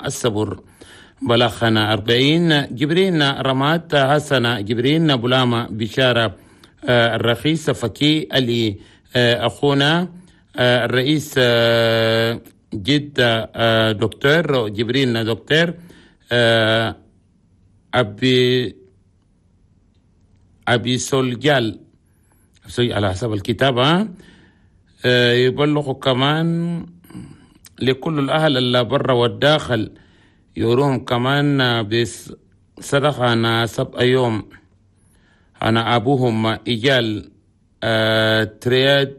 الصبر. بلغنا 40 جبرين رمات حسن جبرين بلامة بشارة الرخيص فكي اللي أخونا الرئيس جدة دكتور جبرين دكتور أبي سولجال على حسب الكتابة. يبلغوا كمان لكل الأهل اللي برا والداخل يروهم كمان بصدقة. أنا 7 يوم أنا أبوهم إجال ترياد،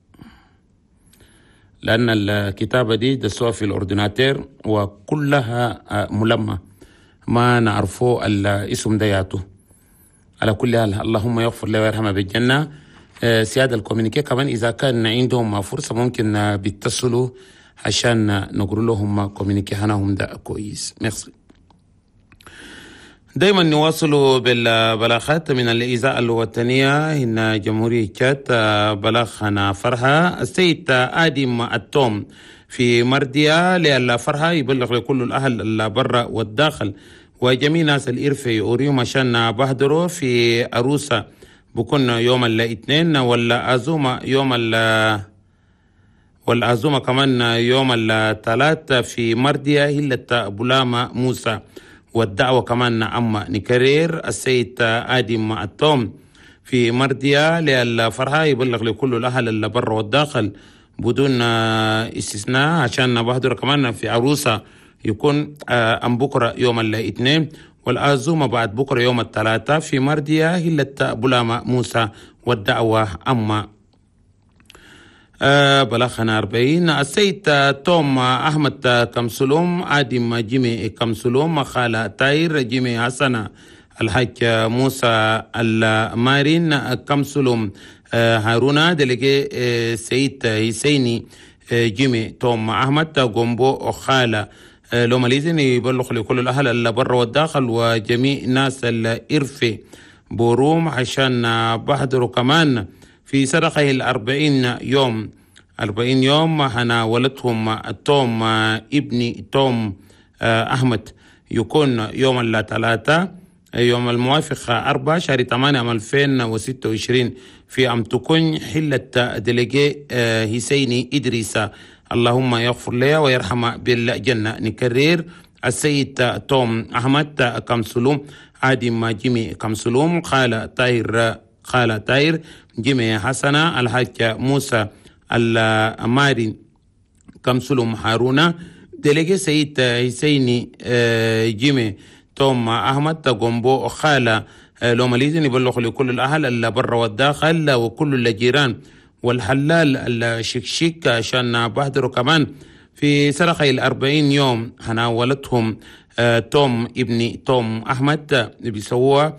لأن الكتابة دي دسوها في الأردناتير وكلها ملمة ما نعرفه الاسم دياته. على كل حال اللهم يغفر له ويرحمه بالجنة. سيادة الكومينيكي كمان إذا كان عندهم فرصة ممكن بيتصلوا عشان نقول لهم كومينيكي هناهم ده كويس. ميرسي. دايما نواصل بالبلاغات من الإذاعة الوطنية هنا جمهورية تشاد. بلغنا فرحة السيد آدم التوم في مرديا للفرحة يبلغ لكل الأهل اللي برا والداخل وجميع ناس الإرفي يوريهم عشان بحضروا في أروسة بكون يوم الاثنين والعزومة كمان يوم الثلاث في مرديا هلة بلامة موسى. والدعوة كمان أما نكرير السيد آدم التوم في مرديا للفرحة يبلغ لكل الأهل اللي برا والداخل بدون استثناء عشان بحضر كمان في عروسة يكون أم بكرة يوم الاثنين والعزومة بعد بكرة يوم الثلاثة في مرديا هلة بلامة موسى. والدعوة أما بلغنا 40 السيد توم أحمد كمسلوم آدم جيمي كمسلوم خالة تاير جيمي حسنة الحاج موسى المارين كمسلوم هارونا دلقي سيد حسيني جيمي توم أحمد قنبو خالة لو ماليزين يبلغ لكل الأهل اللي برا والداخل وجميع الناس الإرفي بروم عشان بحضروا كمان في سرقه 40 يوم هنا ولدهم توم ابني توم أحمد يكون يوم الثلاثاء يوم الموافق 4 شهر 8 2026 في أم تكون حلة دلقي حسيني إدريسة. اللهم يغفر له ويرحمه بالجنة. نكرر السيد توم أحمد كمسلوم آدم جيمي كمسلوم خالة تاير جيمي حسنة الحاج موسى الماري كمسلوم هارونا دلقي سيد حسيني جيمي توم أحمد قنبو خالة لو ماليزين يبلغ لكل الأهل اللي برا والداخل وكل الجيران والحلال الشكشك عشان بحضروا كمان في سرقة 40 يوم هناولتهم توم ابني توم أحمد بيسووها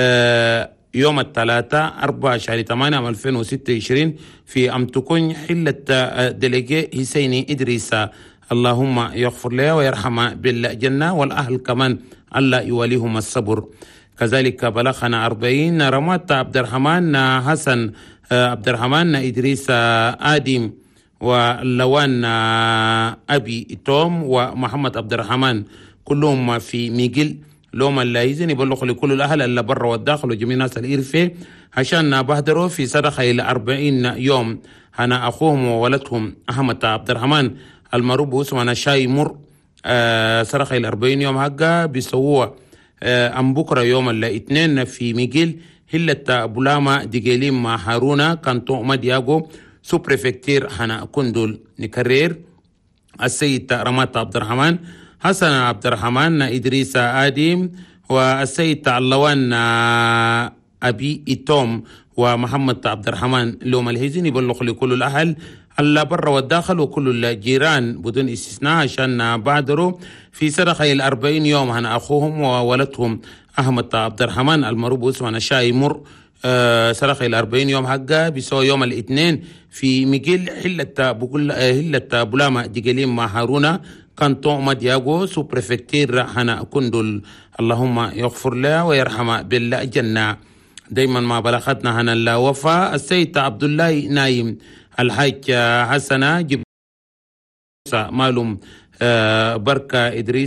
يوم الثلاثاء 4 شهر 8 2026 في أم تكون حلة دلقي حسيني إدريسة. اللهم يغفر له ويرحمه بالجنة والأهل كمان الله يوليهم الصبر. كذلك بلغنا 40 رمات عبد الرحمن حسن عبد الرحمن إدريس آدم واللوان أبي توم ومحمد عبد الرحمن كلهم في ميجل لوم الليزين يبلغوا لكل الأهل اللي برا والداخل وجميع ناس الإرفة عشان بحضروا في سرقة 40 يوم أنا أخوهم وولدهم أحمد عبد الرحمن المروب اسمه شاي مر. سرقة 40 يوم حقا بيسووها أم بكرة يوم الاثنين في ميجيل هلة بلامة ديجيليم مع هارونا كانتو مدياغو سو بريفكتير حنا كندول. نكرر السيد رمات عبد الرحمن حسن عبد الرحمن إدريس آدم والسيد اللوان أبي إتوم ومحمد عبد الرحمن لوم الهيزين يبلغ لكل الأهل اللي برا والداخل وكل الجيران بدون استثناء عشان بادروا في سرقة 40 يوم هنا أخوهم وولدهم أحمد عبد الرحمن المروب اسمه شاي مر. سرقة 40 يوم حقا بيسوى يوم الاثنين في ميجيل هلة بلامة ديجليم مع هارونا كانتو مدياغو سو بريفكتير هنا كندل. اللهم يغفر له ويرحمه بالجنة. دايما ما بلغتنا هنا الوفاء السيد عبد الله نايم الحاج حسنة جب معلوم بركة إدريس